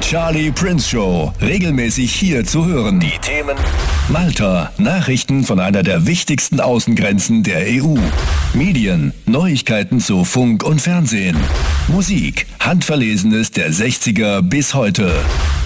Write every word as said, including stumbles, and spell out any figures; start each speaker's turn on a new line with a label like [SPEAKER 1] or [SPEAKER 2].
[SPEAKER 1] Charlie Prince Show, regelmäßig hier zu hören. Die Themen: Malta, Nachrichten von einer der wichtigsten Außengrenzen der E U. Medien, Neuigkeiten zu Funk und Fernsehen. Musik, Handverlesenes der sechziger bis heute.